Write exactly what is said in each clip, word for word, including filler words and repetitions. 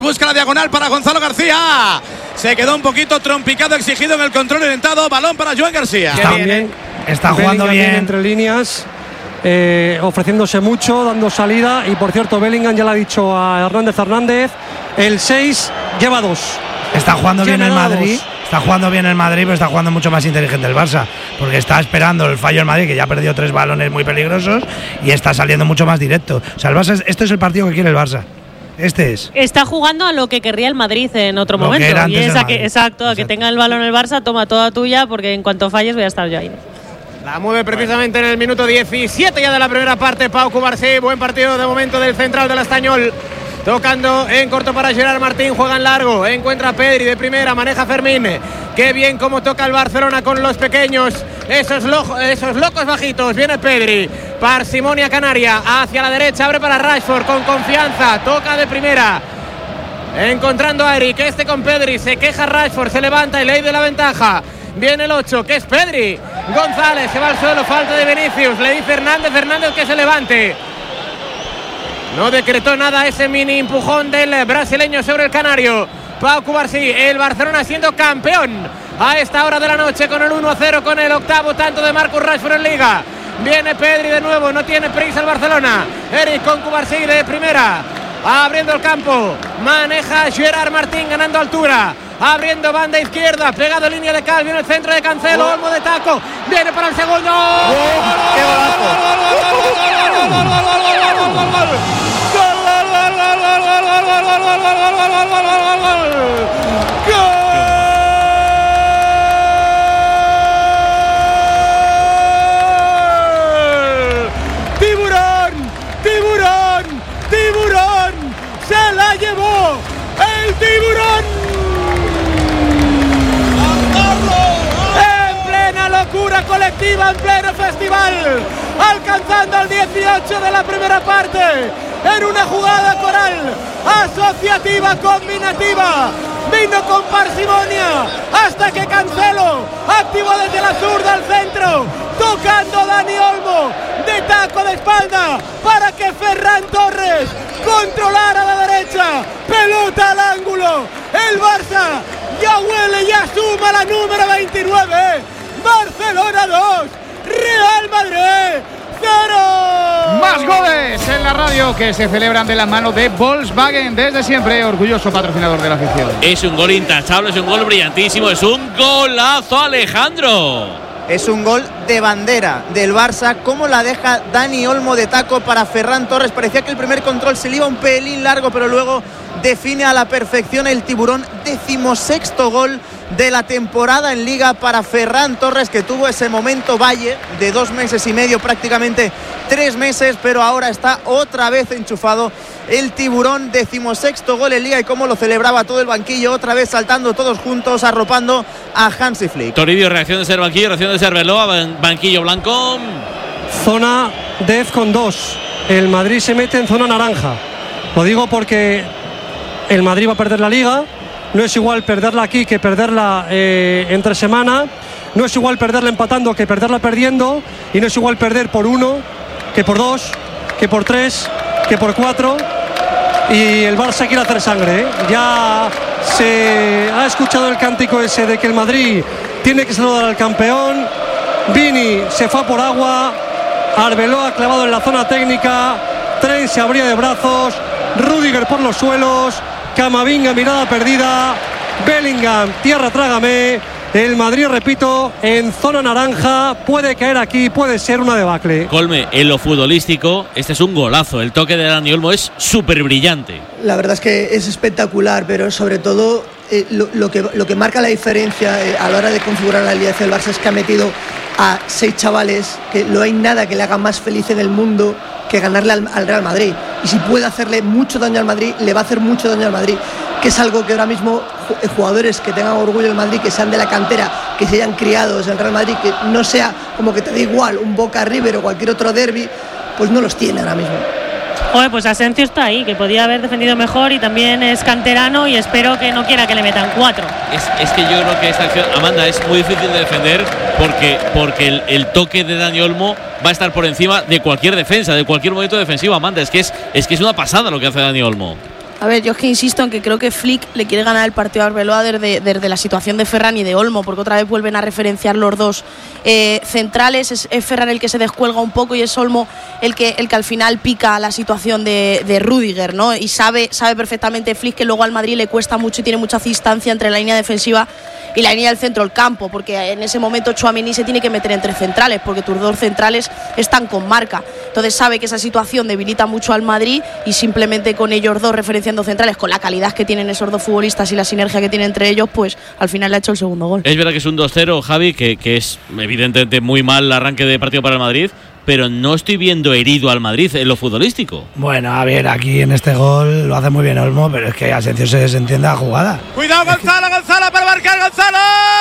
Busca la diagonal para Gonzalo García. Se quedó un poquito trompicado, exigido en el control orientado. Balón para Joan García. Está bien, está jugando bien. bien entre líneas, eh, ofreciéndose mucho, dando salida. Y por cierto, Bellingham ya le ha dicho a Hernández Hernández, el seis lleva dos. Está jugando bien el Madrid. Dos. Está jugando bien el Madrid, pero está jugando mucho más inteligente el Barça, porque está esperando el fallo del Madrid, que ya ha perdido tres balones muy peligrosos, y está saliendo mucho más directo. O sea, el Barça, esto es el partido que quiere el Barça. Este es. Está jugando a lo que querría el Madrid en otro lo momento. Que era antes y es a que, exacto, exacto, a que exacto. tenga el balón el Barça, toma toda tuya, porque en cuanto falles voy a estar yo ahí. La mueve precisamente en el minuto diecisiete ya de la primera parte Pau Cubarsí. Buen partido de momento del central del Estañol. Tocando en corto para Gerard Martín, juega en largo, encuentra a Pedri de primera, maneja Fermín. Qué bien como toca el Barcelona con los pequeños, esos, lo, esos locos bajitos. Viene Pedri, parsimonia canaria, hacia la derecha, abre para Rashford con confianza, toca de primera. Encontrando a Eric, este con Pedri, se queja Rashford, se levanta y le de la ventaja. Viene el ocho, que es Pedri. González se va al suelo, falta de Vinicius, le dice Hernández, Hernández que se levante. No decretó nada ese mini empujón del brasileño sobre el canario. Pau Cubarsí, el Barcelona siendo campeón a esta hora de la noche con el uno a cero, con el octavo tanto de Marcus Rashford en Liga. Viene Pedri de nuevo, no tiene prisa el Barcelona. Eric con Cubarsí de primera, abriendo el campo, maneja Gerard Martín ganando altura, abriendo banda izquierda, pegado en línea de cal, viene el centro de Cancelo, Olmo de taco, viene para el segundo. ¡Qué ¡Tiburón! ¡Tiburón! ¡Tiburón! ¡Se la llevó el tiburón! En plena locura colectiva, en pleno festival, alcanzando el dieciocho de la primera parte, en una jugada coral, asociativa, combinativa, vino con parsimonia, hasta que Cancelo activó desde la zurda al centro, tocando Dani Olmo, de taco de espalda, para que Ferran Torres controlara a la derecha, pelota al ángulo, el Barça ya huele, ya suma la número veintinueve, Barcelona dos, Real Madrid cero. Más goles en la radio que se celebran de la mano de Volkswagen, desde siempre orgulloso patrocinador de la afición. Es un gol intachable, es un gol brillantísimo, es un golazo, Alejandro. Es un gol de bandera del Barça. Cómo la deja Dani Olmo de taco para Ferran Torres. Parecía que el primer control se le iba un pelín largo, pero luego define a la perfección el tiburón. Decimosexto gol de la temporada en Liga para Ferran Torres, que tuvo ese momento valle de dos meses y medio, prácticamente tres meses, pero ahora está otra vez enchufado el tiburón. Decimosexto gol en Liga, y cómo lo celebraba todo el banquillo, otra vez saltando todos juntos, arropando a Hansi Flick. Toribio, reacción de ser banquillo, reacción de ser Arbeloa, banquillo blanco. Zona Dez con dos. El Madrid se mete en zona naranja. Lo digo porque el Madrid va a perder la Liga. No es igual perderla aquí que perderla eh, entre semana. No es igual perderla empatando que perderla perdiendo. Y no es igual perder por uno que por dos, que por tres, que por cuatro. Y el Barça quiere hacer sangre, ¿eh? Ya se ha escuchado el cántico ese de que el Madrid tiene que saludar al campeón. Vini se fue por agua. Arbeloa clavado en la zona técnica. Trent se abría de brazos. Rüdiger por los suelos. Camavinga, mirada perdida. Bellingham, tierra trágame. El Madrid, repito, en zona naranja. Puede caer aquí, puede ser una debacle. Colme, en lo futbolístico, este es un golazo. El toque de Dani Olmo es súper brillante. La verdad es que es espectacular, pero sobre todo eh, lo, lo, que, lo que marca la diferencia eh, a la hora de configurar la alianza del Barça es que ha metido a seis chavales que no hay nada que le haga más feliz en el mundo que ganarle al, al Real Madrid. Y si puede hacerle mucho daño al Madrid, le va a hacer mucho daño al Madrid, que es algo que ahora mismo jugadores que tengan orgullo del Madrid, que sean de la cantera, que se hayan criado en el Real Madrid, que no sea como que te da igual un Boca River o cualquier otro derbi, pues no los tiene ahora mismo. Oye, pues Asensio está ahí, que podía haber defendido mejor, y también es canterano, y espero que no quiera que le metan cuatro. Es, es que yo creo que esta acción, Amanda, es muy difícil de defender porque, porque el, el toque de Dani Olmo va a estar por encima de cualquier defensa, de cualquier momento defensivo, Amanda. Es que es, es que es una pasada lo que hace Dani Olmo. A ver, yo es que insisto en que creo que Flick le quiere ganar el partido a Arbeloa desde, desde la situación de Ferran y de Olmo, porque otra vez vuelven a referenciar los dos eh, centrales. Es, es Ferran el que se descuelga un poco y es Olmo el que, el que al final pica la situación de, de Rüdiger, ¿no? Y sabe, sabe perfectamente Flick que luego al Madrid le cuesta mucho y tiene mucha distancia entre la línea defensiva y la línea del centro del campo, porque en ese momento Tchouaméni se tiene que meter entre centrales, porque tus dos centrales están con marca. Entonces sabe que esa situación debilita mucho al Madrid y simplemente con ellos dos referenciando centrales, con la calidad que tienen esos dos futbolistas y la sinergia que tienen entre ellos, pues al final le ha hecho el segundo gol. Es verdad que es un dos cero, Javi, que, que es evidentemente muy mal el arranque de partido para el Madrid, pero no estoy viendo herido al Madrid en lo futbolístico. Bueno, a ver, aquí en este gol lo hace muy bien Olmo, pero es que Asensio se desentiende la jugada. Cuidado Gonzalo, Gonzalo para marcar, Gonzalo.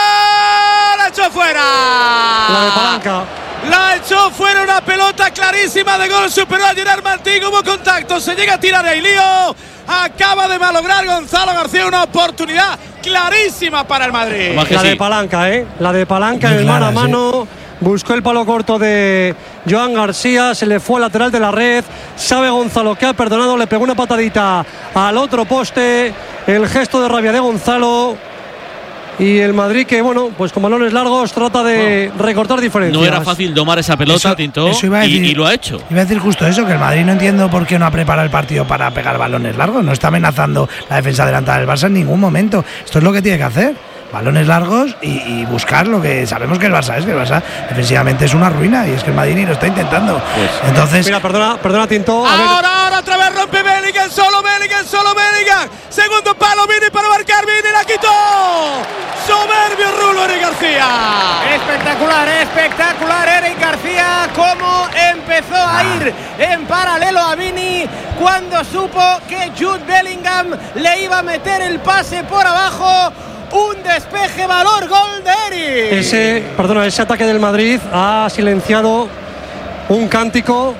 La echó fuera. La de Palanca. La echó fuera, una pelota clarísima de gol, superó a Gerard Martín, hubo contacto, se llega a tirar el lío. Acaba de malograr Gonzalo García una oportunidad clarísima para el Madrid. La de Palanca, ¿eh? La de Palanca en el mano a mano. Buscó el palo corto de Joan García, se le fue al lateral de la red. Sabe Gonzalo que ha perdonado, le pegó una patadita al otro poste. El gesto de rabia de Gonzalo. Y el Madrid que, bueno, pues con balones largos trata de bueno, recortar diferencias. No era fácil domar esa pelota, eso, Tintó, eso iba a decir, y, y lo ha hecho. Iba a decir justo eso, que el Madrid no entiendo por qué no ha preparado el partido para pegar balones largos. No está amenazando la defensa adelantada del Barça en ningún momento. Esto es lo que tiene que hacer. Balones largos y, y buscar lo que sabemos que el Barça es, que el Barça defensivamente es una ruina y es que el Madrid ni lo está intentando. Pues, Entonces, mira, perdona, perdona Tinto. A ahora, ver. ahora otra vez rompe Bellingham, solo Bellingham, solo Bellingham. Segundo palo, Vini para marcar, Vini la quitó. Soberbio rulo Eric García. Espectacular, espectacular Eric García, cómo empezó a ir en paralelo a Vini cuando supo que Jude Bellingham le iba a meter el pase por abajo. Un despeje, valor, gol de Eric. Ese, perdona, ese ataque del Madrid ha silenciado un cántico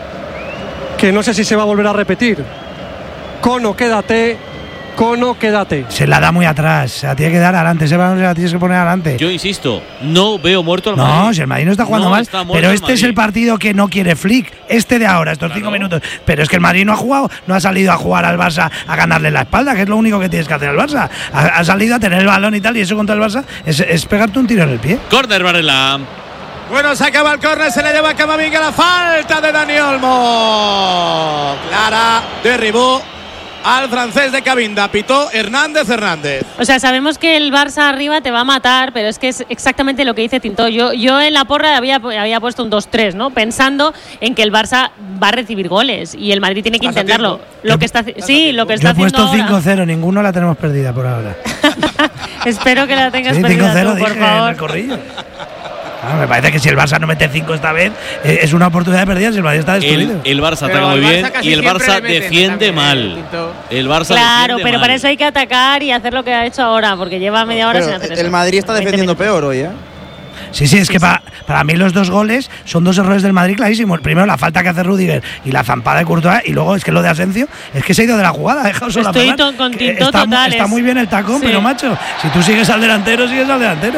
que no sé si se va a volver a repetir. Cono, quédate. Cono, quédate. Se la da muy atrás, se la tiene que dar adelante, ese balón se la tienes que poner adelante. Yo insisto, no veo muerto al Madrid. No, si el Madrid no está jugando no mal, está pero este es el partido que no quiere Flick, este de ahora, estos claro. cinco minutos. Pero es que el Madrid no ha jugado, no ha salido a jugar al Barça a ganarle la espalda, que es lo único que tienes que hacer al Barça. Ha, ha salido a tener el balón y tal, y eso contra el Barça es, es pegarte un tiro en el pie. Córner, Varela. Bueno, se acaba el córner, se le lleva a Camavinga, la falta de Dani Olmo. Clara, derribó al francés de Cabinda, pitó Hernández Hernández. O sea, sabemos que el Barça arriba te va a matar, pero es que es exactamente lo que dice Tintó. Yo, yo en la porra había, había puesto un dos tres, ¿no? Pensando en que el Barça va a recibir goles y el Madrid tiene que intentarlo. Lo que está, sí, lo que está haciendo ahora. Yo he puesto cinco cero, ninguno la tenemos perdida por ahora. Espero que la tengas sí, perdida tú, por dije favor. En el corrillo. Ah, me parece que si el Barça no mete cinco esta vez eh, es una oportunidad perdida si el Madrid está destruido. El, el Barça ataca muy bien y el Barça defiende mal. El Barça claro, pero mal. para eso hay que atacar y hacer lo que ha hecho ahora, porque lleva media hora pero sin hacer el eso. El Madrid está defendiendo peor hoy, ¿eh? Sí, sí, es que para, para mí los dos goles son dos errores del Madrid clarísimos. Primero la falta que hace Rüdiger y la zampada de Courtois, y luego es que lo de Asensio es que se ha ido de la jugada, ha dejado sola. Estoy to, con Tinto está, totales. Está muy bien el tacón, sí. Pero macho, si tú sigues al delantero, sigues al delantero.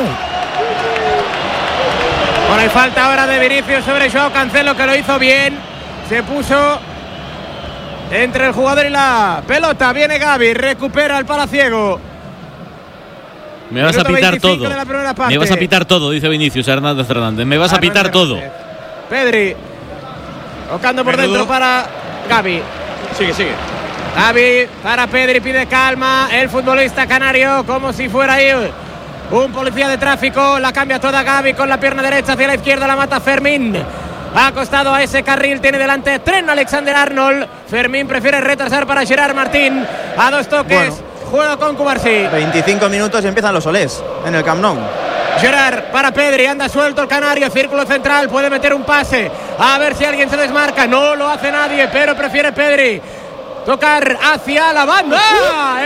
Bueno, hay falta ahora de Vinicius sobre Joao Cancelo, que lo hizo bien. Se puso entre el jugador y la pelota. Viene Gavi, recupera el palaciego. Me vas a pitar todo. Me vas a pitar todo, dice Vinicius Hernández Hernández. Me vas a pitar todo. Pedri, tocando por Menudo. dentro para Gavi. Sigue, sigue. Gavi para Pedri, pide calma. El futbolista canario, como si fuera ahí un policía de tráfico. La cambia toda Gavi con la pierna derecha hacia la izquierda, la mata Fermín. Ha acostado a ese carril, tiene delante Trent Alexander-Arnold. Fermín prefiere retrasar para Gerard Martín. A dos toques. Bueno. Juega con Cubarsí. veinticinco minutos y empiezan los olés en el Camp Nou. Gerard para Pedri, anda suelto el canario, círculo central, puede meter un pase. A ver si alguien se desmarca. No lo hace nadie, pero prefiere Pedri tocar hacia la banda. El centro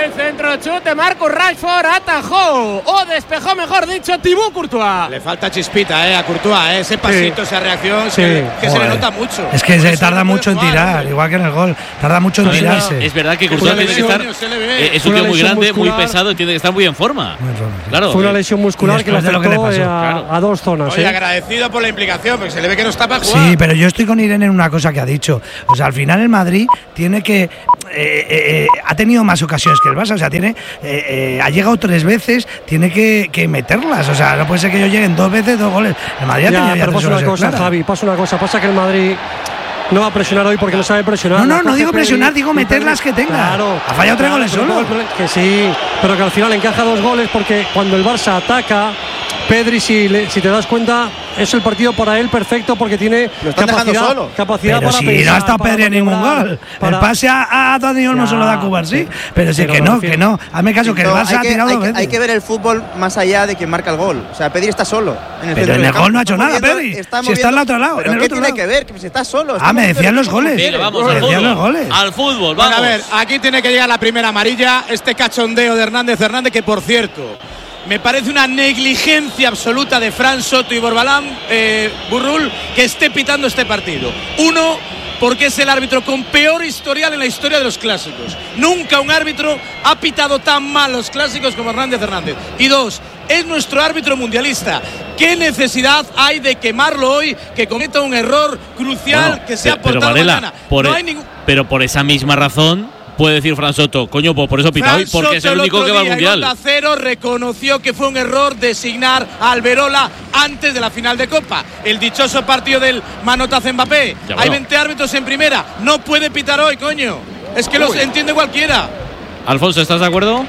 Chute, Marcus Rashford atajó o despejó, mejor dicho, Thibaut Courtois. Le falta chispita, eh, a Courtois, eh, ese pasito, sí. esa reacción, Sí. que, que se le Joder. nota mucho. Es que Por se eso tarda no mucho en puede jugar, tirar, hombre. igual que en el gol. Tarda mucho en Es tirarse. verdad, es verdad que Courtois Una tiene que lesión, estar. se le ve. eh, Es Una un tío muy lesión grande, muy muscular. pesado y tiene que estar muy en forma. Muy en forma, sí. Claro. Fue una lesión muscular Y que le después de lo que le afectó pasó, eh, a, claro. a dos zonas. Oye, ¿eh? agradecido por la implicación, porque se le ve que no está para jugar. Sí, pero yo estoy con Irene en una cosa que ha dicho. O sea, al final el Madrid tiene que. Eh, eh, eh, ha tenido más ocasiones que el Barça. O sea, tiene. Eh, eh, ha llegado tres veces, tiene que, que meterlas. O sea, no puede ser que ellos lleguen dos veces, dos goles. El Madrid ha Ya, tenido ya pero tres pasa una ocasiones cosa, claras. Javi, pasa una cosa. Pasa que el Madrid no va a presionar hoy porque no sabe presionar. No, no, La no coge digo Pedri presionar, digo y meter Pedri- las que tenga. Claro. Ha fallado tres Claro, goles pero solo. luego el problema- Que sí, pero que al final encaja dos goles porque cuando el Barça ataca, Pedri, si, le- si te das cuenta, es el partido para él perfecto porque tiene Lo están dejando capacidad, solo. capacidad Pero para si pensar, no ha estado para Pedri en ningún maniobrar, gol. para- El pase a, a Dani Olmo Ya, se lo da Cubar, sí. Pero sí pero que me no, refiero- que no. Hazme caso, que el No, Barça hay, ha que, tirado hay dos que- veces. hay que ver el fútbol más allá de quien marca el gol. O sea, Pedri está solo. En el Pero centro en del el campo. gol no ha hecho Está nada, moviendo- Pedri. está Si está al moviendo- otro lado, ¿Pero en el qué otro tiene lado. que ver? Que si está solo. está Ah, me moviendo decían el los equipo goles. como Venga, quiere. vamos Me al decían los fútbol. goles. Al fútbol, Bueno, vamos. a ver, aquí tiene que llegar la primera amarilla, este cachondeo de Hernández Hernández, que por cierto, me parece una negligencia absoluta de Fran Soto y Borbalán, eh, Burrul, que esté pitando este partido. Uno, porque es el árbitro con peor historial en la historia de los clásicos. Nunca un árbitro ha pitado tan mal los clásicos como Hernández Hernández. Y dos, es nuestro árbitro mundialista. ¿Qué necesidad hay de quemarlo hoy, que cometa un error crucial, Bueno, que sea pero, pero aportado Varela, mañana? por No e- hay ningún... pero por esa misma razón puede decir Fran Soto, coño, pues por eso pita hoy, Fran porque es Soto el único otro que va al día en mundial. Onda Cero reconoció que fue un error designar a Alberola antes de la final de Copa. El dichoso partido del manotazo Mbappé. Ya, Hay bueno. veinte árbitros en primera. No puede pitar hoy, coño. Es que los entiende cualquiera. Alfonso, ¿estás de acuerdo?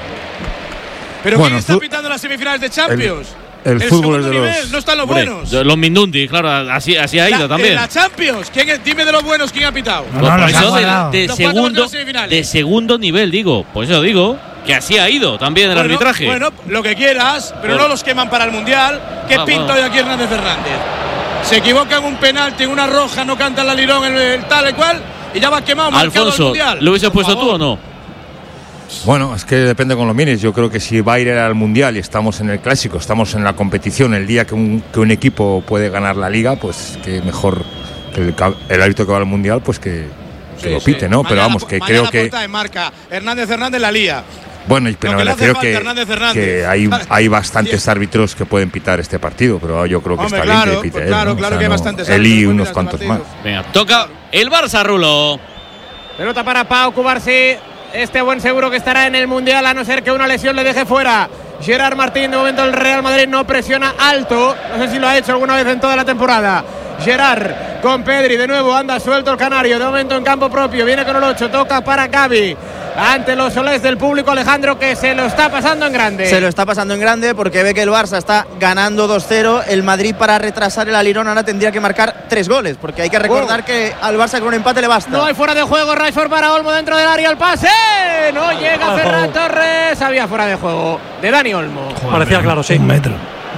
Pero Bueno, ¿quién está tú- pitando las semifinales de Champions? el fútbol segundo es de nivel, los- no están los Hombre, buenos. Los Mindundi, claro, así, así ha ido La- también. En la Champions. ¿Quién es? Dime de los buenos quién ha pitado. No, Pues no, por los ha eso de, guardado. de Los cuatro segundo, partidos semifinales. de segundo nivel, digo. Pues eso digo, que así ha ido también el Bueno, arbitraje. Bueno, lo que quieras, pero Bueno. no los queman para el Mundial. ¿Qué Ah, pinta bueno. hoy aquí Hernández Hernández? Se equivoca en un penalti, en una roja, no canta la lirón, el, el tal y cual, y ya va quemado, marcado al Alfonso, Mundial. ¿lo hubieses Por puesto favor. tú o no? Bueno, es que depende con los minis. Yo creo que si va a ir al Mundial y estamos en el Clásico, estamos en la competición, el día que un, que un equipo puede ganar la Liga, pues que mejor que el, ca- el árbitro que va al Mundial, pues que, que Sí, lo sí. pite, ¿no? Pero Mañana vamos, po- que mañana creo que… portada de marca. Hernández Hernández la lía. Bueno, y- pero Lo que me le hace refiero falta que, Hernández Hernández. que hay, hay bastantes árbitros que pueden pitar este partido, pero yo creo que Hombre, está claro, bien que pite pues él, claro, ¿no? O claro sea, que hay no- bastantes él árbitros y que pueden unos ir a cuantos este más. partido. Venga, toca el Barça, Rulo. Pelota para Pau Cubarsí. Este buen seguro que estará en el Mundial, a no ser que una lesión le deje fuera. Gerard Martín, de momento el Real Madrid no presiona alto. No sé si lo ha hecho alguna vez en toda la temporada. Gerard con Pedri, de nuevo anda suelto el canario, de momento en campo propio, viene con el ocho, toca para Gavi. Ante los solés del público, Alejandro, que se lo está pasando en grande. Se lo está pasando en grande porque ve que el Barça está ganando dos cero. El Madrid, para retrasar el alirón, ahora tendría que marcar tres goles, porque hay que recordar Oh. que al Barça con un empate le basta. No hay fuera de juego, Rashford para Olmo dentro del área, el pase. No llega Ferran Torres. Había fuera de juego de Dani Olmo. Parecía claro, sí. Un metro.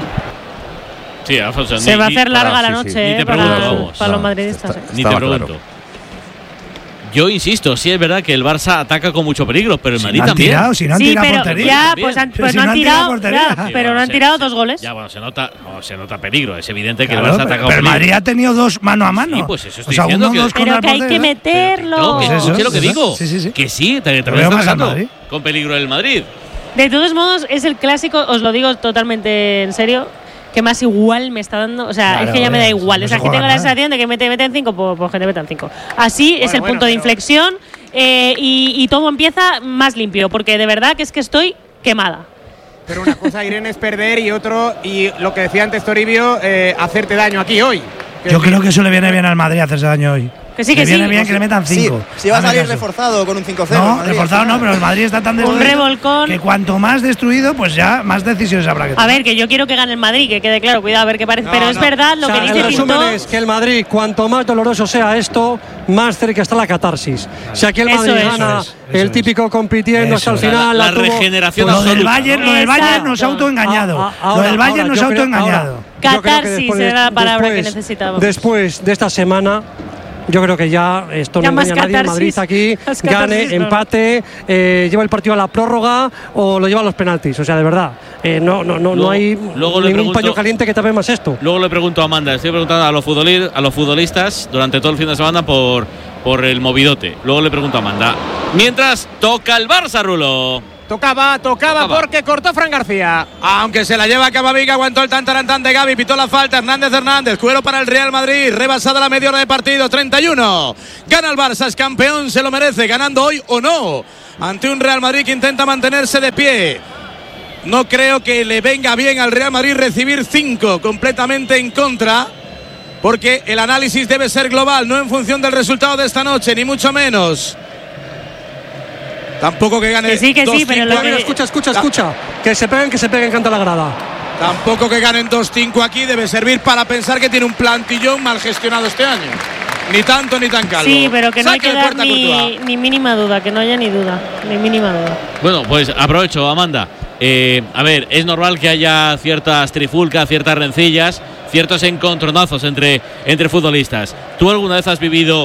Sí, Alfonso. Se ni- va a ni- hacer larga para- la sí, sí. noche Ni eh, te para, pregunto, vamos. para los No, madridistas. está- eh. Ni te Estaba pregunto. claro. Yo insisto, sí es verdad que el Barça ataca con mucho peligro, pero el Si Madrid no han también. tirado, si no han Sí, tirado pero portería. ya, También. pues, han- Pero pues si no no han han tirado tirado, portería. ya, Sí, pero bueno, no han se- tirado se- dos goles. Ya, bueno, se nota, no, se nota peligro. Es evidente que Claro, el Barça pero, ataca con pero el peligro. Madrid ha tenido dos mano a mano. Sí, pues eso estoy o sea, diciendo uno, que- dos Pero contra que el hay que portero. meterlo. No, que Pues eso, escuche lo que eso. digo. Sí, sí, sí. Que sí, te, te Lo lo veo está más al pasando Madrid. con peligro el Madrid. De todos modos, es el clásico, os lo digo totalmente en serio, que más igual me está dando. O sea, Claro, es que ya me da eh, igual. no o sea, se que juega tengo la nada. sensación de que mete, meten cinco, pues, pues que te metan cinco. Así es el bueno, punto de pero- inflexión eh, y, y todo empieza más limpio, porque de verdad que es que estoy quemada. Pero una cosa, Irene, es perder y otro, y lo que decía antes Toribio, eh, hacerte daño aquí hoy. Yo creo que eso le viene bien al Madrid hacerse daño hoy. Que sí, le que viene sí. bien que le metan Sí, cinco. si va a Hazme salir caso. reforzado con un cinco cero. No, Madrid, reforzado al no, final. pero el Madrid está tan Un destruido revolcón. que cuanto más destruido, pues ya más decisiones habrá que A tomar. ver, que yo quiero que gane el Madrid, que quede claro, cuidado a ver qué parece. No, pero es no. verdad lo O sea, que el dice resumen Tintó. es que el Madrid, cuanto más doloroso sea esto, más cerca está la catarsis. Si aquí el Eso Madrid es. gana, Eso es, eso el es. típico compitiendo hasta el Eso es. final, La- la tuvo- regeneración pues- Lo del absoluta, Bayern, ¿no? lo del Bayern nos ha Exacto. autoengañado. A- a- Lo ahora- del Bayern ahora, nos yo ha creo- autoengañado. ahora, yo creo que Catarsis después- era la palabra que después- necesitábamos. Después de esta semana, Yo creo que ya esto Ya no más engaña a nadie. El Madrid catarsis. aquí Más gane, catarsis, no. empate, eh, lleva el partido a la prórroga o lo lleva a los penaltis. O sea, de verdad, eh, no, no, no, Luego- no hay luego le ningún pregunto- paño caliente que tape más esto. Luego le pregunto a Amanda, estoy preguntando a los, futboli- a los futbolistas durante todo el fin de semana por, por el movidote. Luego le pregunto a Amanda. Mientras, toca el Barça, Rulo. Tocaba, tocaba, Tocaba. porque cortó Fran García. Aunque se la lleva Camavinga, aguantó el tantarantán de Gavi, pitó la falta. Hernández Hernández, cuero para el Real Madrid, rebasada la media hora de partido, treinta y uno. Gana el Barça, es campeón, se lo merece, ganando hoy o no. Ante un Real Madrid que intenta mantenerse de pie. No creo que le venga bien al Real Madrid recibir cinco completamente en contra, porque el análisis debe ser global, no en función del resultado de esta noche, ni mucho menos. Tampoco que gane Que sí, que sí, dos cinco pero lo aquí. Mira, escucha, escucha, escucha. Que se peguen, que se peguen, canta la grada. Tampoco que ganen dos cinco aquí debe servir para pensar que tiene un plantillón mal gestionado este año. Ni tanto ni tan calvo. Sí, pero que no hay Saque que de dar puerta ni, Courtois. ni mínima duda, que no haya ni duda, ni mínima duda. Bueno, pues aprovecho, Amanda. Eh, a ver, es normal que haya ciertas trifulcas, ciertas rencillas, ciertos encontronazos entre, entre futbolistas. ¿Tú alguna vez has vivido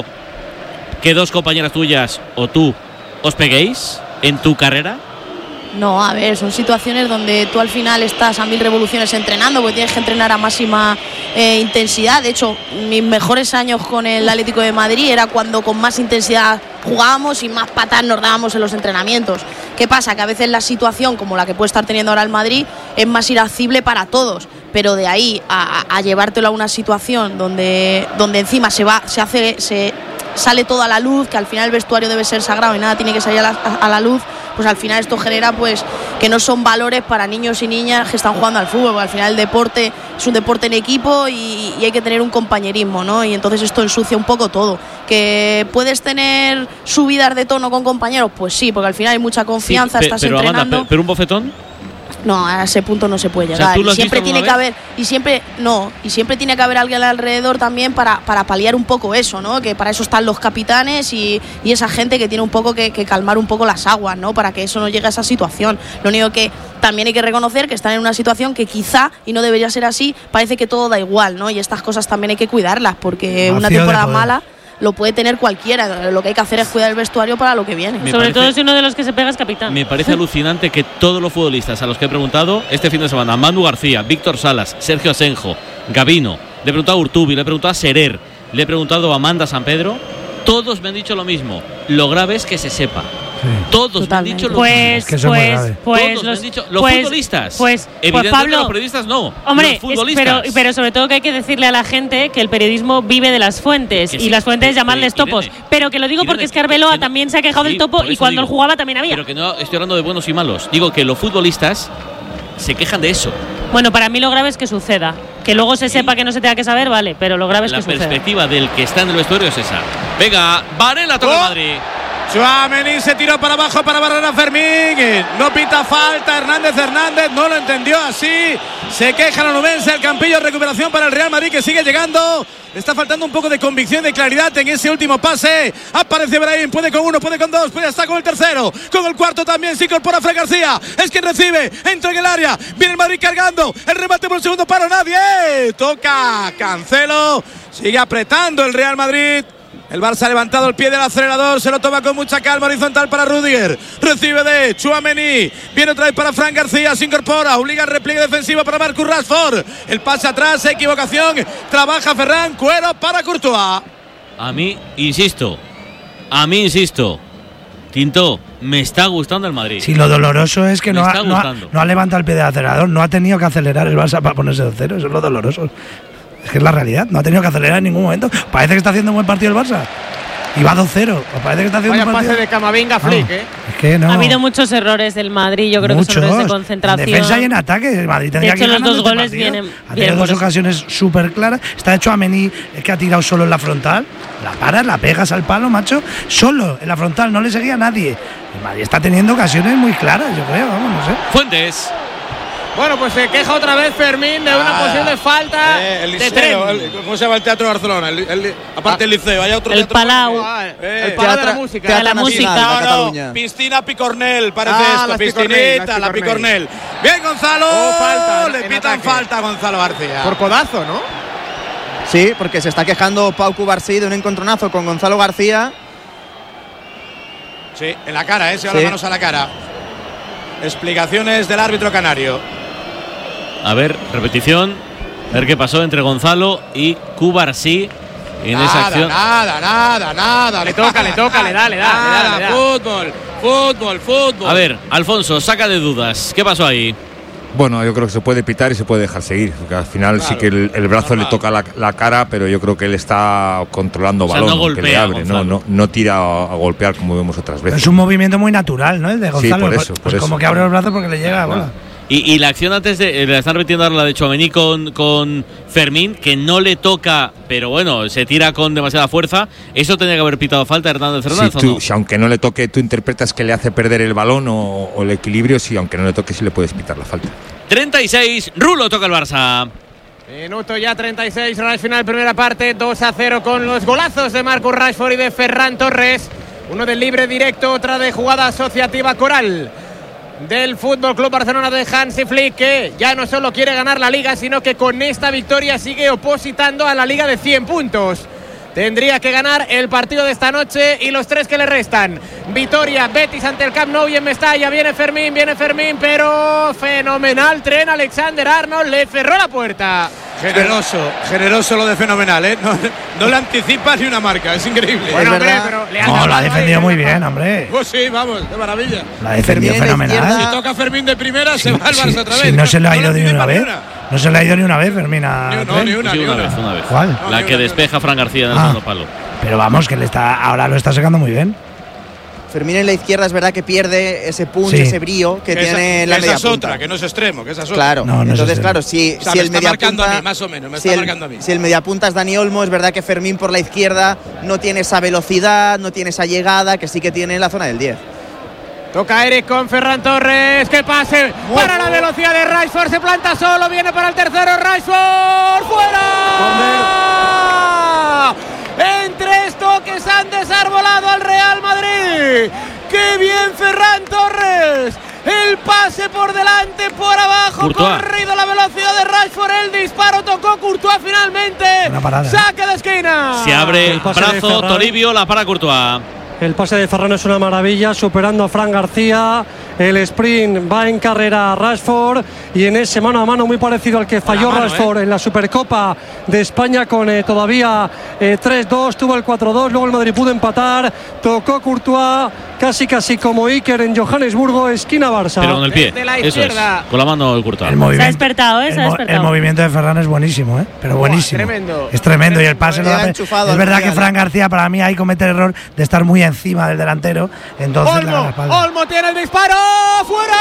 que dos compañeras tuyas o tú os peguéis en tu carrera? No, a ver, son situaciones donde tú al final estás a mil revoluciones entrenando, porque tienes que entrenar a máxima eh, intensidad. De hecho, mis mejores años con el Atlético de Madrid era cuando con más intensidad jugábamos y más patas nos dábamos en los entrenamientos. ¿Qué pasa? Que a veces la situación, como la que puede estar teniendo ahora el Madrid, es más irascible para todos. Pero de ahí a, a llevártelo a una situación donde, donde encima se va, se hace, se sale todo a la luz, que al final el vestuario debe ser sagrado y nada tiene que salir a la, a la luz, pues al final esto genera pues que no son valores para niños y niñas que están jugando al fútbol, porque al final el deporte es un deporte en equipo y, y hay que tener un compañerismo, ¿no? Y entonces esto ensucia un poco todo. ¿Que puedes tener subidas de tono con compañeros? Pues sí, porque al final hay mucha confianza, Sí, pe- estás pero, Amanda, entrenando. pe- pero un bofetón. No, a ese punto no se puede O llegar. sea, ¿tú lo y has siempre visto tiene que alguna haber y siempre no y siempre tiene que haber alguien alrededor también para, para paliar un poco eso, ¿no? Que para eso están los capitanes y, y esa gente que tiene un poco que, que calmar un poco las aguas, ¿no? Para que eso no llegue a esa situación. Lo único que también hay que reconocer que están en una situación que quizá y no debería ser así. Parece que todo da igual, ¿no? Y estas cosas también hay que cuidarlas porque Vacío una de temporada poder. mala lo puede tener cualquiera. Lo que hay que hacer es cuidar el vestuario para lo que viene. Me Sobre parece- todo si uno de los que se pega es capitán. Me parece alucinante que todos los futbolistas a los que he preguntado este fin de semana, Manu García, Víctor Salas, Sergio Asenjo, Gabino, le he preguntado a Urtubi, le he preguntado a Serer, le he preguntado a Amanda San Pedro, todos me han dicho lo mismo. Lo grave es que se sepa. Todos Totalmente. me han dicho lo Pues, mismo. Es que eso es muy pues, grave. pues, Todos me los, han dicho, los pues, futbolistas. Pues, pues Evidentemente Pablo, los periodistas no. hombre, los es- futbolistas. pero, pero sobre todo que hay que decirle a la gente que el periodismo vive de las fuentes Que y sí, las fuentes pero- llamarles pero, topos. Irene, Pero que lo digo Irene, porque es que que- Arbeloa que no- también se ha quejado Sí, del topo por y eso cuando digo. él jugaba también había. Pero que no estoy hablando de buenos y malos. Digo que los futbolistas se quejan de eso. Bueno, para mí lo grave es que suceda. Que luego se sepa que no se tenga que saber, vale, pero lo grave es La que suceda. perspectiva del que está en el vestuario es esa. Venga, Varela toca Oh. Madrid. Tchouaméni se tiró para abajo para barrer a Fermín. No pita falta. Hernández Hernández no lo entendió así. Se queja la nubense. El Campillo, recuperación para el Real Madrid que sigue llegando. Le está faltando un poco de convicción, de claridad en ese último pase. Aparece Brahim. Puede con uno, puede con dos, puede hasta con el tercero. Con el cuarto también se incorpora Fran García. Es quien recibe. Entra en el área. Viene el Madrid cargando. El remate por el segundo paro. Nadie. Toca Cancelo. Sigue apretando el Real Madrid. El Barça ha levantado el pie del acelerador, se lo toma con mucha calma, horizontal para Rudiger, recibe de Tchouaméni, viene otra vez para Fran García, se incorpora, obliga al repliegue defensivo para Marcus Rashford, el pase atrás, equivocación, trabaja Ferran, cuero para Courtois. A mí, insisto, a mí insisto, Tinto, me está gustando el Madrid. Si lo doloroso es que Me no ha, está no, ha, gustando. no ha levantado el pie del acelerador, no ha tenido que acelerar el Barça para ponerse de cero, eso es lo doloroso. Es que es la realidad, no ha tenido que acelerar en ningún momento. Parece que está haciendo un buen partido el Barça. Y va dos cero. Parece que está haciendo Vaya un partido. pase de Camavinga, No, Flick, ¿eh? Es que no. Ha habido muchos errores del Madrid, yo creo Muchos. que son errores de concentración. En defensa y en ataque. El Madrid tendría De que hecho, ir los dos ganando este goles partido. vienen- Ha vienen tenido por dos eso. ocasiones súper claras. Está hecho a Mení, que ha tirado solo en la frontal. La paras, la pegas al palo, macho. Solo en la frontal, no le seguía a nadie. El Madrid está teniendo ocasiones muy claras, yo creo. Vamos, no sé. Fuentes. Bueno, pues se queja otra vez Fermín de una Ah, posible falta Eh, el de liceo, tren. el- ¿cómo se llama el teatro de Barcelona? El- el- aparte del liceo, hay otro El teatro. Palau. Ah, Eh, el Palau de la teatro- música. teatro De la nacional música. de No, no, Cataluña. piscina Picornell, parece Ah, esto, las Picornell, piscinita, las la Picornell. Picornell. Bien, Gonzalo. Oh, falta en- Le en pitan ataque. falta a Gonzalo García. Por codazo, ¿no? Sí, porque se está quejando Pau Cubarsí de un encontronazo con Gonzalo García. Sí, en la cara, ¿eh? Se va Sí. las manos a la cara. Explicaciones del árbitro canario. A ver, repetición. A ver qué pasó entre Gonzalo y Cubarsí en nada, esa acción. Nada, nada, nada. Le toca, le toca, le da, le da, le da, le da. Fútbol, fútbol, fútbol. A ver, Alfonso, saca de dudas. ¿Qué pasó ahí? Bueno, yo creo que se puede pitar y se puede dejar seguir, porque al final Claro, sí que el, el brazo normal. le toca la, la cara, pero yo creo que él está controlando O sea, balón, no aunque le golpea, abre, no, Gonzalo. no, no tira a, a golpear como vemos otras veces. Es un movimiento muy natural, ¿no? El de Sí, Gonzalo. por eso, Pues por eso. como que abre los brazos porque le llega la bola. Y, y la acción antes de. eh, La están repitiendo ahora la de Tchouaméni con, con Fermín, que no le toca, pero bueno, se tira con demasiada fuerza. Eso tenía que haber pitado falta Hernández Si, Hernández, ¿o tú, no? si aunque no le toque, tú interpretas que le hace perder el balón o, o el equilibrio, si aunque no le toque, sí le puedes pitar la falta. treinta y seis, Rulo toca el Barça. Minuto ya treinta y seis, hora final, primera parte, dos a cero con los golazos de Marcus Rashford y de Ferran Torres. Uno del libre directo, otra de jugada asociativa coral del Fútbol Club Barcelona de Hansi Flick, que ya no solo quiere ganar la Liga, sino que con esta victoria sigue opositando a la Liga de cien puntos. Tendría que ganar el partido de esta noche y los tres que le restan. Vitoria, Betis ante el Camp Nou y en Mestalla. Viene Fermín, viene Fermín, pero fenomenal tren. Alexander Arnold le cerró la puerta. Generoso, generoso lo de fenomenal, ¿eh? No, no le anticipa ni una marca, es increíble. Bueno, Es hombre, verdad. pero le ha No, lo ha salvado defendido ahí. muy bien, hombre. Pues sí, vamos, de maravilla. La ha defendido Fermín en la fenomenal. izquierda. Si toca Fermín de primera, se Sí, va al sí, Barça otra sí, vez. no se le ha le ido ni anticipa una vez. No se le ha ido ni una vez, Fermín. a Ni una, Trent. ni una, Sí, ni una una. vez, una vez. ¿Cuál? No, La ni que una, despeja Fran García en el Ah. segundo palo. Pero vamos, que le está, ahora lo está sacando muy bien. Fermín en la izquierda es verdad que pierde ese punch, Sí. ese brío que, Que esa- tiene que la esa media es punta. otra, que no es extremo, que esa es otra. Claro, No, no es entonces extremo. claro, si, O sea, si me el está media marcando punta, a mí, más o menos, me si está el, marcando a mí. si el mediapunta es Dani Olmo, es verdad que Fermín por la izquierda no tiene esa velocidad, no tiene esa llegada que sí que tiene en la zona del diez. Toca Eric con Ferran Torres. ¡Que pase! Bueno. Para la velocidad de Rashford. Se planta solo. Viene para el tercero. Rashford. ¡Fuera! En tres toques han desarbolado al Real Madrid. ¡Qué bien Ferran Torres! El pase por delante, por abajo, Courtois. corrido la velocidad de Rashford. El disparo tocó Courtois finalmente. Buena parada. Saque de esquina. Se abre El pase de brazo, Ferran. Toribio, la para Courtois. El pase de Ferran es una maravilla, superando a Fran García. El sprint va en carrera a Rashford y en ese mano a mano muy parecido al que falló mano, Rashford en la Supercopa de España con eh, todavía eh, tres dos, tuvo el cuatro dos, luego el Madrid pudo empatar, tocó Courtois casi casi como Iker en Johannesburgo, esquina Barça. Pero con el pie. Desde la Eso es. izquierda. Con la mano el Courtois. El Se ha movimiento, despertado, ¿eh? Se ha el, mo- despertado. el movimiento de Ferran es buenísimo, ¿eh? Pero buenísimo. tremendo. Es tremendo y el pase lo Llega da pe- enchufado Es al verdad Mundial, que Fran ¿eh? García para mí ahí comete el error de estar muy encima del delantero. Entonces le da la Olmo, espalda. Olmo tiene el disparo, fuera.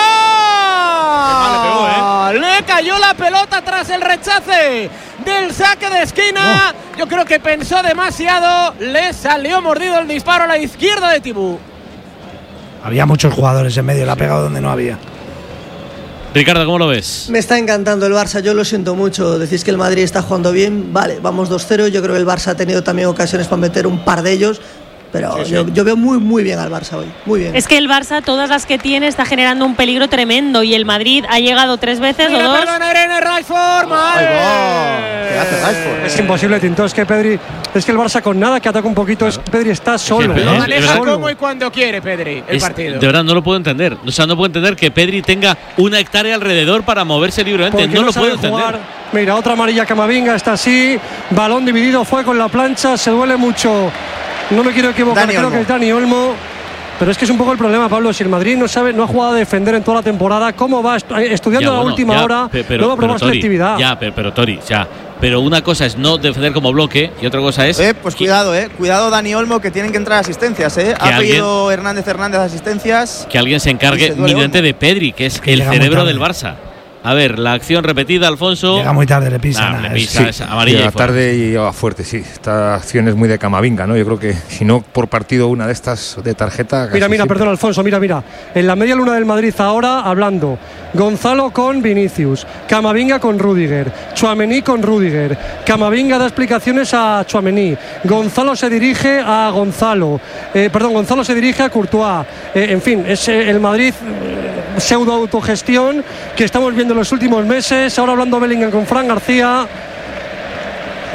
mal le pegó, Le cayó la pelota tras el rechace del saque de esquina. Yo creo que pensó demasiado, le salió mordido el disparo a la izquierda de Tibú. Había muchos jugadores en medio, le ha pegado donde no había. Ricardo, ¿cómo lo ves? Me está encantando el Barça, yo lo siento mucho. Decís que el Madrid está jugando bien, vale, vamos dos cero. Yo creo que el Barça ha tenido también ocasiones para meter un par de ellos, pero Yo, yo veo muy, muy bien al Barça hoy, muy bien. Es que el Barça, todas las que tiene, está generando un peligro tremendo y el Madrid ha llegado tres veces o Mira, dos. perdona, Irene Rashford, mal. ¿Qué hace Rashford? Es imposible, Tinto, es que Pedri, es que el Barça con nada que ataca un poquito, es que Pedri está solo. Pedri ¿no? es- Maneja verdad. como y cuando quiere, Pedri, el Es- partido. de verdad, no lo puedo entender. O sea, no puedo entender que Pedri tenga una hectárea alrededor para moverse libremente. Porque No lo sabe puedo entender. jugar. Mira, otra amarilla a Camavinga, está así, balón dividido, fue con la plancha, se duele mucho. No me quiero equivocar, Dani creo Olmo. que es Dani Olmo. Pero es que es un poco el problema, Pablo. Si el Madrid no sabe, no ha jugado a defender en toda la temporada, ¿cómo va est- estudiando Ya, la bueno, última ya, hora? pe- pero, no va a probar pero, Tori, selectividad. Ya, pero, pero Tori, ya. Pero una cosa es no defender como bloque y otra cosa es. Eh, pues cuidado, eh. Cuidado Dani Olmo, que tienen que entrar asistencias, eh. Ha alguien- pedido Hernández Hernández asistencias. Que alguien se Y encargue se duele mínimamente Olmo. de Pedri, que es Que el llega muy cerebro tarde. del Barça. A ver, la acción repetida, Alfonso. Llega muy tarde, le pisa. Ah, nada, le es- pisa, Sí, es amarilla. y a y fuera. tarde y a fuerte, sí. Esta acción es muy de Camavinga, ¿no? Yo creo que si no por partido una de estas de tarjeta. Mira, casi mira, siempre. perdón, Alfonso, mira, mira. En la media luna del Madrid ahora, hablando. Gonzalo con Vinicius, Camavinga con Rüdiger, Tchouaméni con Rüdiger. Camavinga da explicaciones a Tchouaméni. Gonzalo se dirige a Gonzalo. Eh, perdón, Gonzalo se dirige a Courtois. Eh, en fin, es eh, el Madrid eh, pseudo autogestión que estamos viendo en los últimos meses. Ahora hablando Bellingham con Fran García.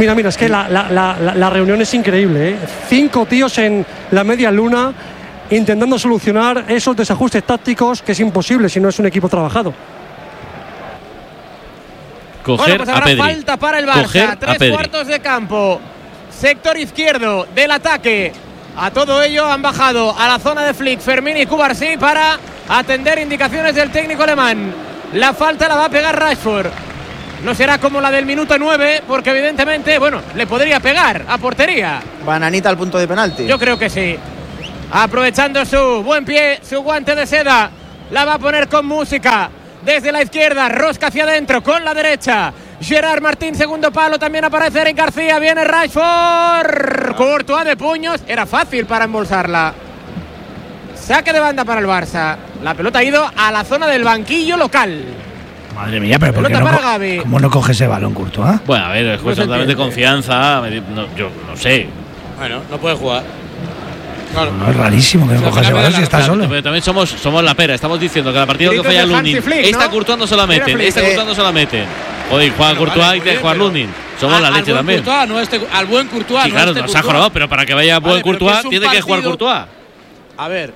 Mira, mira, es que la, la, la, la reunión es increíble, ¿eh? Cinco tíos en la media luna intentando solucionar esos desajustes tácticos, que es imposible si no es un equipo trabajado. Coger bueno, pues a habrá Pedri. falta para el Barça. Coger a Tres Pedri. cuartos de campo. Sector izquierdo del ataque. A todo ello han bajado a la zona de Flick, Fermín y Cubarsí para atender indicaciones del técnico alemán. La falta la va a pegar Rashford. No será como la del minuto nueve, porque evidentemente, bueno, le podría pegar a portería. Bananita al punto de penalti. Yo creo que sí. Aprovechando su buen pie, su guante de seda, la va a poner con música. Desde la izquierda, rosca hacia adentro, con la derecha. Gerard Martín, segundo palo, también aparece Eric García. Viene Rashford. Courtois de puños. Era fácil para embolsarla. Saque de banda para el Barça. La pelota ha ido a la zona del banquillo local. Madre mía, pero ¿por qué Pelota no, para co- Gavi. ¿cómo no coge ese balón, Courtois? Bueno, a ver, es No cuestión se también de entiende. confianza. no, yo no sé. Bueno, no puede jugar. Claro. No, es rarísimo que no O sea, coja ese al final balón me si da está la solo. Pero también somos, somos la pera. Estamos diciendo que la partida que Gritos falla de Hansi Lunin. Flick, Esta ¿no? Courtois no se la Mira meten. Flick, Esta eh. Courtois no se la meten. Joder, juega Bueno, Courtois vale, y muy te bien, juega pero- Lunin. Somos Al- la al leche buen también. Courtois, no este, al buen Courtois. Sí, no claro, este nos ha Courtois. jorobado, pero para que vaya Vale, buen pero que Courtois es un tiene que jugar partido- Courtois. A ver,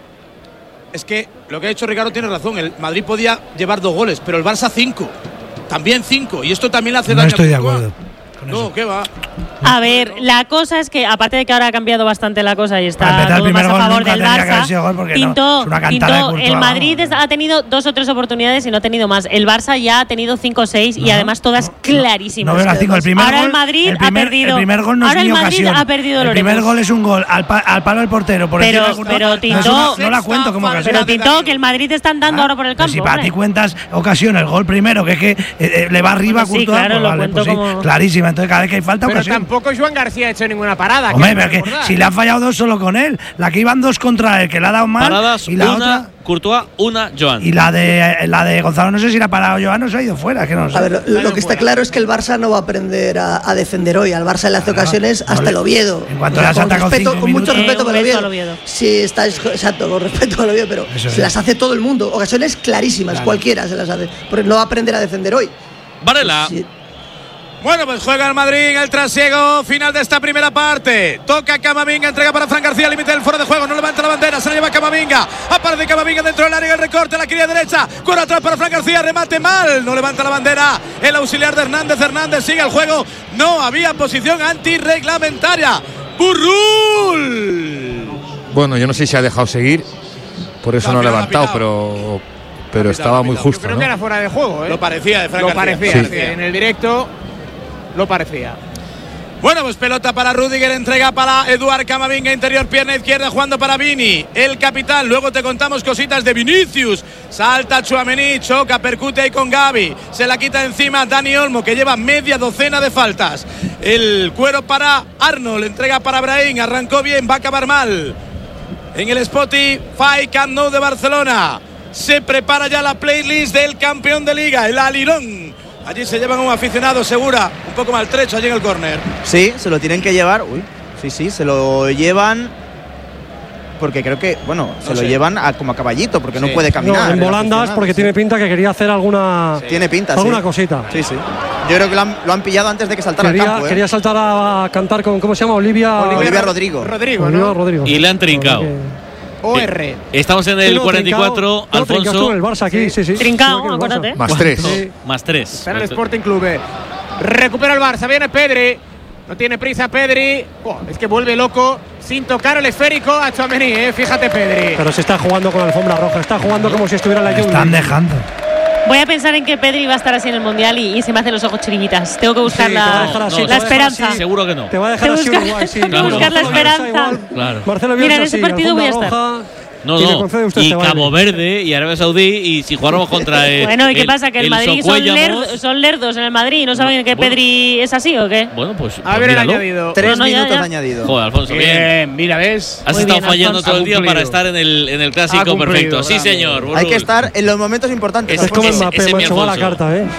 es que lo que ha dicho Ricardo tiene razón. El Madrid podía llevar dos goles, pero el Barça cinco. También cinco. Y esto también le hace No daño a estoy de Courtois. acuerdo con No, eso. ¿qué va? A ver, la cosa es que, aparte de que ahora ha cambiado bastante la cosa y Para está empezar, el todo más primer a gol favor nunca del tendría que haber sido gol Barça, porque no, Tintó, es una cantada Tintó, de Courtois, el Madrid vamos. ha tenido dos o tres oportunidades y no ha tenido más. El Barça ya ha tenido cinco o seis y además todas clarísimas. No veo las cinco. El primer ahora gol, el Madrid el primer, ha perdido. El primer gol no ahora es el ni Madrid ocasión. ha perdido El lo primer haremos. gol es un gol al, pa- al palo del portero. Por Pero- encima de Courtois. pero, No es Tintó- una- no la cuento como ocasión. Pero Tintó, que el Madrid te están dando Ah, ahora por el pero campo. si para ti hombre. cuentas ocasión, el gol primero, que es que eh, eh, le va arriba a Bueno, sí, Courtois, claro, pues lo vale, cuento pues sí, como- clarísima. Entonces cada vez que hay falta, Pero ocasión. tampoco Joan García ha hecho ninguna parada. Hombre, quiero pero que recordar. si le han fallado dos solo con él, la que iban dos contra él, que le ha dado mal, Paradas, y la una otra Courtois, una Joan. y la de la de Gonzalo no sé si la ha parado Joan o se ha ido fuera, que no sé. A ver, lo, lo que está claro es que el Barça no va a aprender a, a defender hoy. Al Barça le hace ocasiones no hasta le- el Oviedo. en cuanto O sea, le has con atacado respeto, cinco con mucho minutos- respeto Eh, para un el beso Oviedo. al Oviedo. Sí, está exacto, con respeto al Oviedo, pero Eso se es. las hace todo el mundo. Ocasiones clarísimas, Claro. cualquiera se las hace. Porque no va a aprender a defender hoy. Varela. Sí. Bueno, pues juega el Madrid en el trasiego final de esta primera parte. Toca Camavinga, entrega para Fran García, límite del fuera de juego, no levanta la bandera, se la lleva Camavinga. Aparece Camavinga dentro del área, el recorte, la quería derecha, cuero atrás para Fran García, remate mal, no levanta la bandera. El auxiliar de Hernández, Hernández sigue el juego, no había posición antirreglamentaria. Burrul. Bueno, yo no sé si ha dejado seguir, por eso Al no ha final lo ha levantado, pitado. pero, pero pitado, estaba lo ha muy pitado. Yo justo, creo ¿no? que era fuera de juego, ¿eh? Lo parecía de Fran Lo García. parecía, Sí. sí, en el directo lo parecía. Bueno, pues pelota para Rüdiger, entrega para Eduard Camavinga, interior, pierna izquierda, jugando para Vini, el capitán. Luego te contamos cositas de Vinicius. Salta Tchouaméni, choca, percute ahí con Gavi. Se la quita encima Dani Olmo, que lleva media docena de faltas. El cuero para Arnold, entrega para Brahim, arrancó bien, va a acabar mal. En el Spotify Camp Nou de Barcelona se prepara ya la playlist del campeón de Liga, el Alirón. Allí se llevan un aficionado, Segura, un poco maltrecho allí en el córner. Sí, se lo tienen que llevar. Uy, sí, sí, se lo llevan. Porque creo que, bueno, se No lo sé. llevan a, como a caballito, porque no Sí. puede caminar. No, en el volandas, aficionado, porque sí. tiene pinta que quería hacer alguna, Tiene pinta, alguna sí. cosita. Sí, sí. Yo creo que lo han, lo han pillado antes de que saltara Quería, al campo. ¿eh? quería saltar a, a cantar con, ¿cómo se llama? Olivia, Olivia Rodrigo. Rodrigo, Olivia ¿no? Rodrigo. Y le han trincado. Que- O R. Estamos en Sí, el no, cuarenta y cuatro, trincao- no, trincao Alfonso. estuvo en el Barça aquí, sí, sí. Trincao, Estuvo aquí en el Barça. acuérdate. Más tres. Sí. Más tres. Está en el Sporting Club. Recupera el Barça, viene Pedri. No tiene prisa Pedri. Oh, es que vuelve loco sin tocar el esférico a Tchouaméni, eh. Fíjate Pedri. Pero se está jugando con la alfombra roja, está jugando como si estuviera en la Me jungla. están dejando. Voy a pensar en que Pedri va a estar así en el Mundial y, y se me hacen los ojos chiribitas. Tengo que buscar Sí, te va a la, dejar así, no, te la va a dejar esperanza. así. Seguro que no. Te va a dejar Te así busca- Uruguay, sí. tengo que buscar la Marcelo Bielsa esperanza. igual. Claro. Marcelo Mira, Bielsa en ese sí, partido voy a alfombra estar. roja, No, y le no. concede usted Y este Cabo baile. Verde y Arabia Saudí. Y si jugáramos contra el. Bueno, ¿y qué pasa? ¿Que el, Madrid son, Socuéllamos- ler- son lerdos en el Madrid y no saben que Bueno. Pedri es así o qué? Bueno, pues. A pues ver el míralo. añadido. Tres No, no, ya, minutos ya. añadido. Joder, Alfonso, bien. Bien, mira, ¿ves? Has Muy estado bien, fallando Alfonso. todo el día Ha cumplido. para estar en el, en el Ha clásico cumplido, perfecto. Sí, bravo. señor. Hay Burul. que estar en los momentos importantes. Ese- Es como ese- Mbappé, ese es mi macho, va la Alfonso. carta, ¿eh?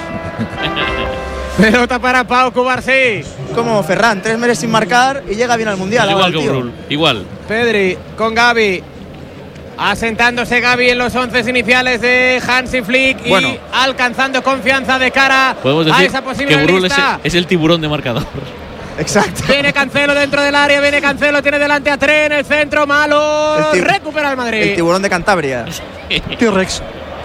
Pelota para Pau Cubarsí. Como Ferran, tres meses sin marcar y llega bien al Mundial. Pues ahora igual el que tío. Burul. Igual. Pedri con Gavi. Asentándose Gavi en los once iniciales de Hansi Flick y Bueno. alcanzando confianza de cara Podemos a decir esa que posible Burul es, lista. es el tiburón de marcador. Exacto. Viene Cancelo dentro del área, viene Cancelo, tiene delante a Tren, el centro malo. El recupera el Madrid. El tiburón de Cantabria. T-Rex.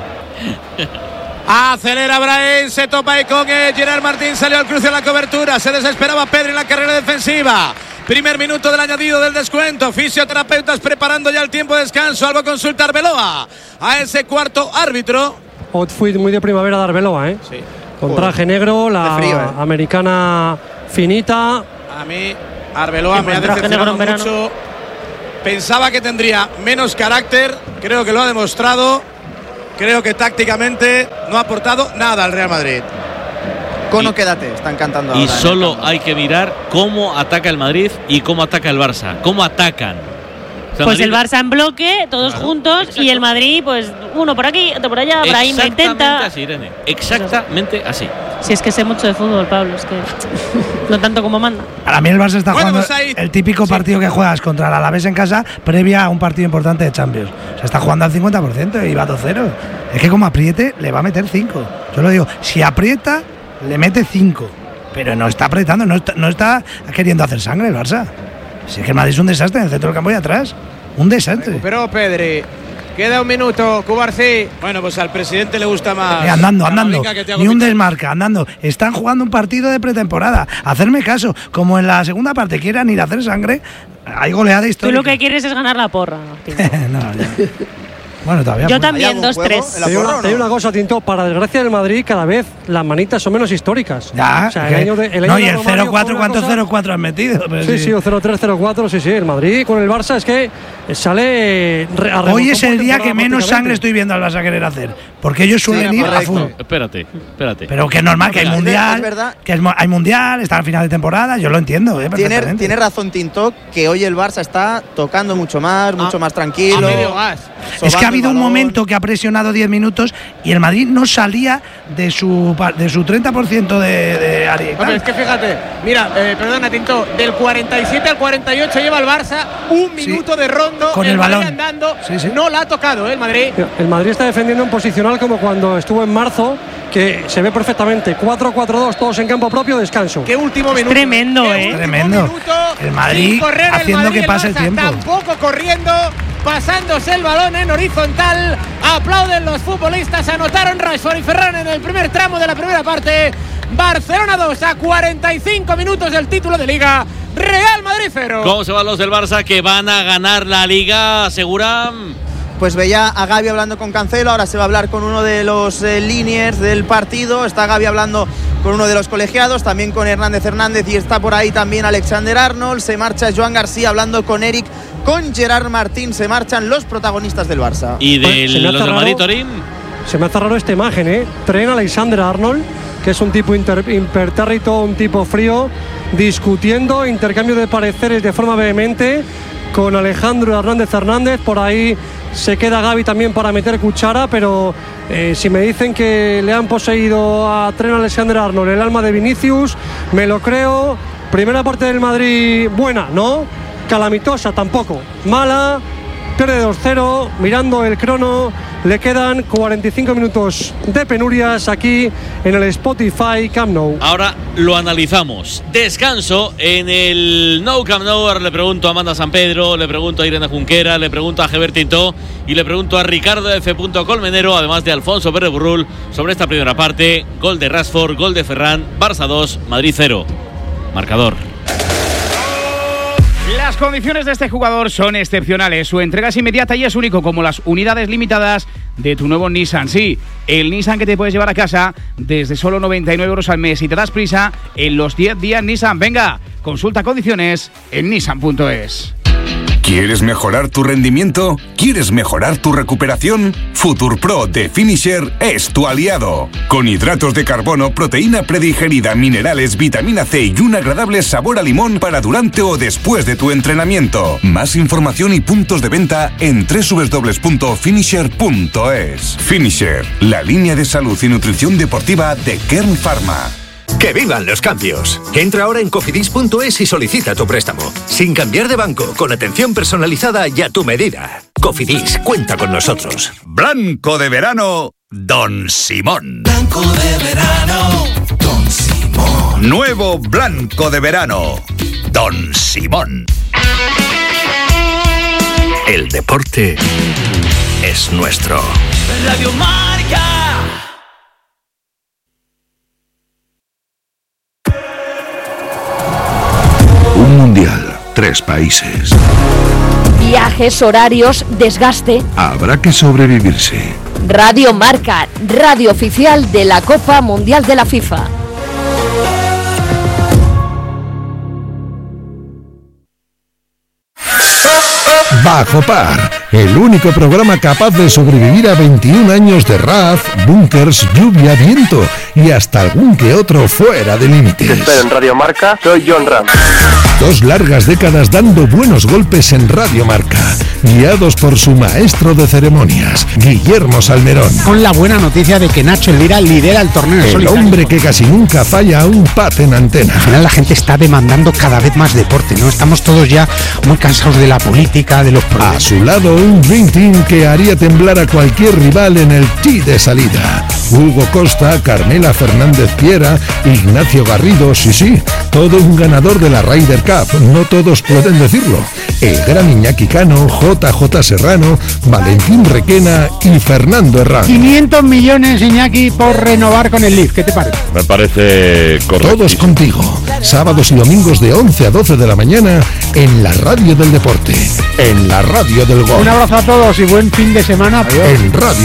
Acelera Brahim, se topa ahí con eh, Gerard Martín, salió al cruce de la cobertura, se desesperaba Pedri en la carrera defensiva. Primer minuto del añadido del descuento, fisioterapeutas preparando ya el tiempo de descanso. Algo consulta Arbeloa a ese cuarto árbitro. Outfit muy de primavera de Arbeloa, ¿eh? Sí. Con traje negro, la frío, ¿eh? americana finita. A mí Arbeloa me ha decepcionado mucho. Pensaba que tendría menos carácter, creo que lo ha demostrado. Creo que tácticamente no ha aportado nada al Real Madrid. Cono, quédate, están cantando ahora. Y solo hay que mirar cómo ataca el Madrid y cómo ataca el Barça. Cómo atacan. O sea, pues Madrid... el Barça en bloque, todos claro, juntos, exacto. Y el Madrid, pues uno por aquí, otro por allá. Brahim lo intenta. Exactamente así, Irene. Exactamente así. Si es que sé mucho de fútbol, Pablo, es que no tanto como manda. Para mí el Barça está bueno, jugando pues ahí, el típico sí. partido que juegas contra el Alavés en casa previa a un partido importante de Champions. O sea, está jugando al cincuenta por ciento y va dos cero. Es que como apriete, le va a meter cinco. Yo lo digo, si aprieta, le mete cinco. Pero no está apretando, no está, no está queriendo hacer sangre el Barça. Si es que el Madrid es un desastre en el centro del campo y atrás. Un desastre. Pero Pedri. Queda un minuto, Cubarsí. Bueno, pues al presidente le gusta más. Eh, andando, andando. Ni un desmarca, andando. Están jugando un partido de pretemporada. Hacerme caso. Como en la segunda parte quieran ir a hacer sangre, hay goleada histórica. Tú lo que quieres es ganar la porra. no, ya. Bueno, todavía. Yo también, dos tres. Te digo una, una cosa, Tinto. Para desgracia del Madrid, cada vez las manitas son menos históricas. Ya. O sea, el año de, el no, año y el cero cuatro, ¿cuántos cosa... cero cuatro han metido? Pero sí, sí, sí, o cero tres, cero cuatro, sí, sí. El Madrid con el Barça es que sale. A Hoy es el día que menos sangre estoy viendo al Barça querer hacer. Porque ellos suelen sí, ir correcto. a fútbol. Espérate, espérate. Pero que es normal, que hay mundial. Es que es, hay mundial, está al final de temporada. Yo lo entiendo, ¿eh? Tiene, tiene razón Tinto, que hoy el Barça está tocando mucho más, mucho ah, más tranquilo. A medio gas. Es que ha habido un momento que ha presionado diez minutos y el Madrid no salía de su de su treinta por ciento de, de área. Hombre, es que fíjate, mira, eh, perdona Tinto, del cuarenta y siete al cuarenta y ocho lleva el Barça un minuto sí, de rondo con el, el balón andando, sí, sí. No la ha tocado ¿eh, el Madrid. El Madrid está defendiendo un posicional como cuando estuvo en marzo, que se ve perfectamente. cuatro cuatro dos, todos en campo propio, descanso. Qué último minuto. Tremendo, eh. Tremendo. Minuto, el Madrid correr, haciendo el Madrid, que pase el, el tiempo. Tampoco corriendo, pasándose el balón en horizontal. Aplauden los futbolistas. Anotaron Rashford y Ferran en el primer tramo de la primera parte. Barcelona dos a cuarenta y cinco minutos del título de Liga. Real Madrid cero. ¿Cómo se van los del Barça que van a ganar la Liga? ¿Aseguran? Pues veía a Gavi hablando con Cancelo, ahora se va a hablar con uno de los eh, líneas del partido. Está Gavi hablando con uno de los colegiados, también con Hernández Hernández, y está por ahí también Alexander Arnold. Se marcha Joan García hablando con Eric, con Gerard Martín. Se marchan los protagonistas del Barça. ¿Y de los del Madrid, Torín? Se me hace raro esta imagen, ¿eh? Tren Alexander Arnold, que es un tipo inter, impertérrito, un tipo frío, discutiendo, intercambio de pareceres de forma vehemente con Alejandro Hernández Hernández. Por ahí se queda Gavi también para meter cuchara, pero eh, si me dicen que le han poseído a Trent Alexander-Arnold el alma de Vinicius, me lo creo. Primera parte del Madrid buena, ¿no? Calamitosa tampoco. Mala, pierde dos cero, mirando el crono, le quedan cuarenta y cinco minutos de penurias aquí en el Spotify Camp Nou. Ahora lo analizamos. Descanso en el Nou Camp Nou. Ahora le pregunto a Amanda San Pedro, le pregunto a Irene Junquera, le pregunto a Heber Tintó y le pregunto a Ricardo de F. Colmenero, además de Alfonso Pérez Burrul, sobre esta primera parte. Gol de Rashford, gol de Ferran, Barça dos, Madrid cero. Marcador. Las condiciones de este jugador son excepcionales. Su entrega es inmediata y es único, como las unidades limitadas de tu nuevo Nissan. Sí, el Nissan que te puedes llevar a casa desde solo noventa y nueve euros al mes y te das prisa en los diez días Nissan. Venga, consulta condiciones en nissan punto es. ¿Quieres mejorar tu rendimiento? ¿Quieres mejorar tu recuperación? FuturPro de Finisher es tu aliado. Con hidratos de carbono, proteína predigerida, minerales, vitamina C y un agradable sabor a limón para durante o después de tu entrenamiento. Más información y puntos de venta en doble u doble u doble u punto finisher punto es. Finisher, la línea de salud y nutrición deportiva de Kern Pharma. ¡Que vivan los cambios! Entra ahora en cofidis punto es y solicita tu préstamo. Sin cambiar de banco, con atención personalizada y a tu medida. Cofidis, cuenta con nosotros. Blanco de verano, Don Simón. Blanco de verano, Don Simón. Nuevo blanco de verano. Don Simón. El deporte es nuestro. Radio Marca. Un mundial, tres países. Viajes, horarios, desgaste. Habrá que sobrevivirse. Radio Marca, radio oficial de la Copa Mundial de la FIFA. Bajo Par, el único programa capaz de sobrevivir a veintiún años de R A F, búnkers, lluvia, viento y hasta algún que otro fuera de límites. Te espero en Radio Marca, soy John Ram. Dos largas décadas dando buenos golpes en Radio Marca, guiados por su maestro de ceremonias, Guillermo Salmerón. Con la buena noticia de que Nacho Elvira lidera el torneo. El solitario. hombre que casi nunca falla a un pat en antena. Al final la gente está demandando cada vez más deporte, ¿no? Estamos todos ya muy cansados de la política, de los problemas. A su lado, un Dream Team que haría temblar a cualquier rival en el tee de salida. Hugo Costa, Carmela Fernández Piera, Ignacio Garrido, sí, sí, todo un ganador de la Ryder Cup, no todos pueden decirlo. El gran Iñaki Cano, J J Serrano, Valentín Requena y Fernando Herrán. quinientos millones, Iñaki, por renovar con el Leaf, ¿qué te parece? Me parece correcto. Todos contigo, sábados y domingos de once a doce de la mañana en la radio del deporte, en la radio del gol. Un abrazo a todos y buen fin de semana. En radio